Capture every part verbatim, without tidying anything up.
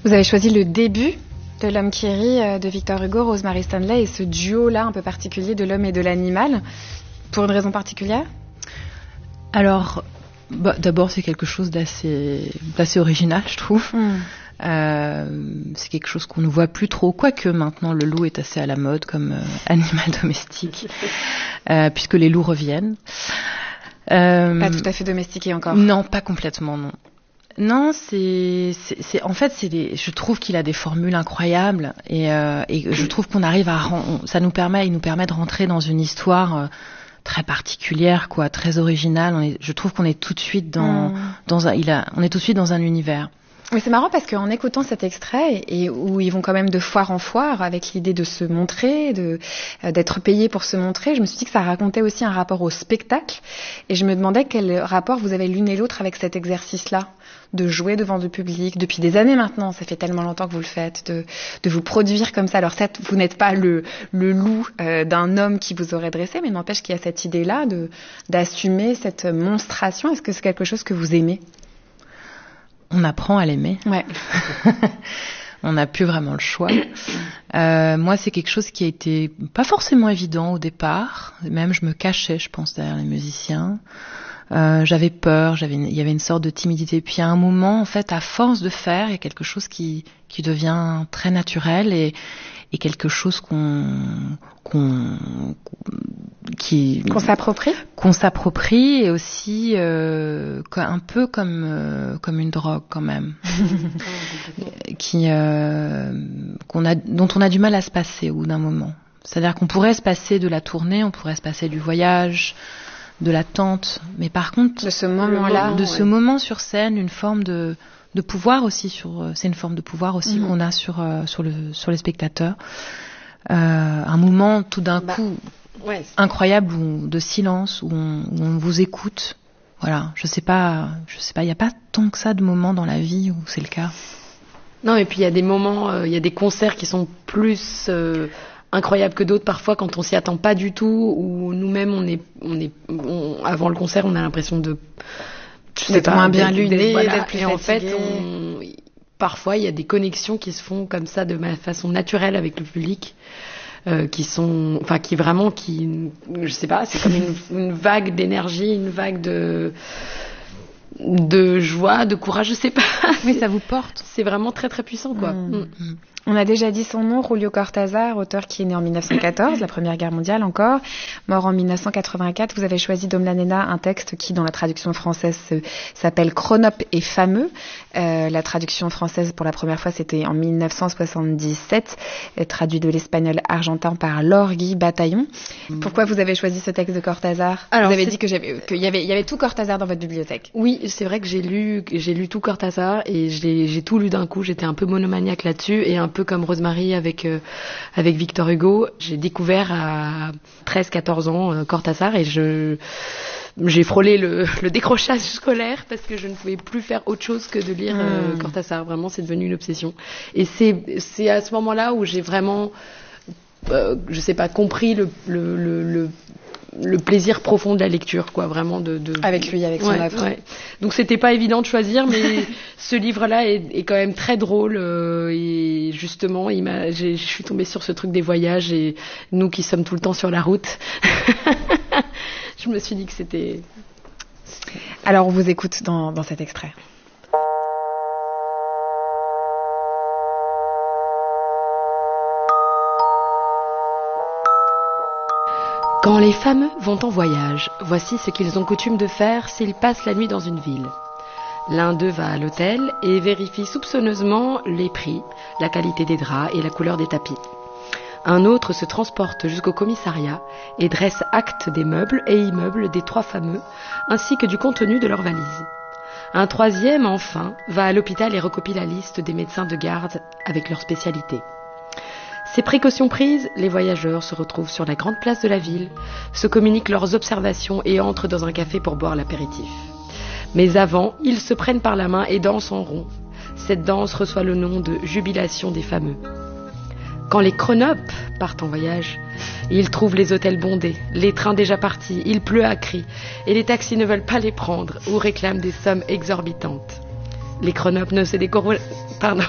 Vous avez choisi le début de L'homme qui rit de Victor Hugo, Rosemary Stanley, et ce duo-là un peu particulier de l'homme et de l'animal, pour une raison particulière ? Alors, bah, d'abord, c'est quelque chose d'assez, d'assez original, je trouve. Mm. Euh, c'est quelque chose qu'on ne voit plus trop, quoique maintenant le loup est assez à la mode comme euh, animal domestique, euh, puisque les loups reviennent. Euh, pas tout à fait domestiqué encore. Non, pas complètement, non. Non, c'est, c'est, c'est en fait, c'est des, je trouve qu'il a des formules incroyables et, euh, et je trouve qu'on arrive à, on, ça nous permet, il nous permet de rentrer dans une histoire euh, très particulière, quoi, très originale. On est, je trouve qu'on est tout de suite dans, mmh. dans un, il a, on est tout de suite dans un univers. Oui, c'est marrant parce qu'en écoutant cet extrait, et où ils vont quand même de foire en foire avec l'idée de se montrer, de, euh, d'être payés pour se montrer, je me suis dit que ça racontait aussi un rapport au spectacle. Et je me demandais quel rapport vous avez l'une et l'autre avec cet exercice-là, de jouer devant du public depuis des années maintenant. Ça fait tellement longtemps que vous le faites, de, de vous produire comme ça. Alors certes, vous n'êtes pas le, le loup euh, d'un homme qui vous aurait dressé, mais n'empêche qu'il y a cette idée-là de, d'assumer cette monstration. Est-ce que c'est quelque chose que vous aimez ? On apprend à l'aimer. Ouais. On n'a plus vraiment le choix. Euh, moi, c'est quelque chose qui a été pas forcément évident au départ. Même, je me cachais, je pense, derrière les musiciens. Euh, j'avais peur, j'avais une, il y avait une sorte de timidité. Puis à un moment, en fait, à force de faire, il y a quelque chose qui, qui devient très naturel et, et quelque chose qu'on, qu'on, qui, qu'on s'approprie, qu'on s'approprie et aussi euh, un peu comme euh, comme une drogue quand même, qui euh, qu'on a, dont on a du mal à se passer au bout d'un moment. C'est-à-dire qu'on pourrait se passer de la tournée, on pourrait se passer du voyage, de l'attente, mais par contre de ce moment-là, de ouais. ce moment sur scène, une forme de de pouvoir aussi sur, c'est une forme de pouvoir aussi mmh. qu'on a sur euh, sur le sur les spectateurs. Euh, un moment tout d'un bah, coup ouais. incroyable où, de silence où on, où on vous écoute. Voilà, je sais pas, je sais pas, il y a pas tant que ça de moments dans la vie où c'est le cas. Non, et puis il y a des moments, il euh, y a des concerts qui sont plus euh, incroyables que d'autres parfois quand on s'y attend pas du tout, ou nous-mêmes on est on est on, avant le concert on a l'impression de d'être moins bien luné, voilà, d'être plus et fatigué. En fait, on, parfois il y a des connexions qui se font comme ça de façon naturelle avec le public, euh, qui sont, enfin qui vraiment, qui, je sais pas, c'est comme une, une vague d'énergie, une vague de de joie, de courage, je sais pas. Oui, ça vous porte. C'est vraiment très très puissant, quoi. Mmh. Mmh. On a déjà dit son nom, Julio Cortázar, auteur qui est né en dix-neuf cent quatorze, la Première Guerre mondiale encore, mort en dix-neuf cent quatre-vingt-quatre. Vous avez choisi Dom la Nena, un texte qui, dans la traduction française, s'appelle Chronope et fameux. Euh, la traduction française, pour la première fois, c'était en dix-neuf cent soixante-dix-sept, traduit de l'espagnol argentin par Laure Guy Bataillon. Mmh. Pourquoi vous avez choisi ce texte de Cortázar ? Alors, vous avez dit que j'avais, qu'il y avait, il y avait tout Cortázar dans votre bibliothèque. Oui, c'est vrai que j'ai lu, j'ai lu tout Cortázar et j'ai, j'ai tout lu d'un coup. J'étais un peu monomaniaque là-dessus et un peu comme Rosemary avec euh, avec Victor Hugo, j'ai découvert à treize quatorze ans euh, Cortázar et je j'ai frôlé le, le décrochage scolaire parce que je ne pouvais plus faire autre chose que de lire euh, mmh. Cortázar. Vraiment, c'est devenu une obsession. Et c'est c'est à ce moment-là où j'ai vraiment euh, je sais pas compris le le le, le le plaisir profond de la lecture, quoi, vraiment de, de... avec lui, avec son ouais, œuvre. Ouais. Donc c'était pas évident de choisir, mais ce livre-là est, est quand même très drôle euh, et justement, il m'a, j'ai, je suis tombée sur ce truc des voyages et nous qui sommes tout le temps sur la route, je me suis dit que c'était. Alors on vous écoute dans, dans cet extrait. Quand les fameux vont en voyage, voici ce qu'ils ont coutume de faire s'ils passent la nuit dans une ville. L'un d'eux va à l'hôtel et vérifie soupçonneusement les prix, la qualité des draps et la couleur des tapis. Un autre se transporte jusqu'au commissariat et dresse acte des meubles et immeubles des trois fameux, ainsi que du contenu de leurs valises. Un troisième, enfin, va à l'hôpital et recopie la liste des médecins de garde avec leurs spécialités. Ces précautions prises, les voyageurs se retrouvent sur la grande place de la ville, se communiquent leurs observations et entrent dans un café pour boire l'apéritif. Mais avant, ils se prennent par la main et dansent en rond. Cette danse reçoit le nom de jubilation des fameux. Quand les chronopes partent en voyage, ils trouvent les hôtels bondés, les trains déjà partis, il pleut à cris, et les taxis ne veulent pas les prendre ou réclament des sommes exorbitantes. Les chronopes ne se découragent... Pardon.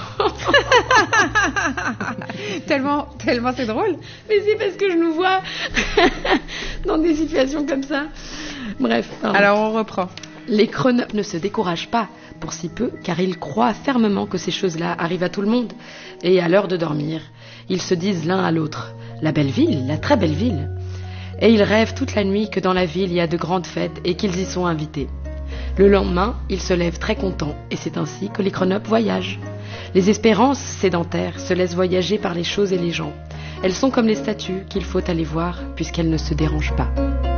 tellement, tellement c'est drôle. Mais c'est parce que je nous vois dans des situations comme ça. Bref. Pardon. Alors on reprend. Les chronopes ne se découragent pas, pour si peu, car ils croient fermement que ces choses-là arrivent à tout le monde. Et à l'heure de dormir, ils se disent l'un à l'autre « La belle ville, la très belle ville !» Et ils rêvent toute la nuit que dans la ville il y a de grandes fêtes et qu'ils y sont invités. Le lendemain, ils se lèvent très contents, et c'est ainsi que les chronopes voyagent. Les espérances sédentaires se laissent voyager par les choses et les gens. Elles sont comme les statues qu'il faut aller voir, puisqu'elles ne se dérangent pas.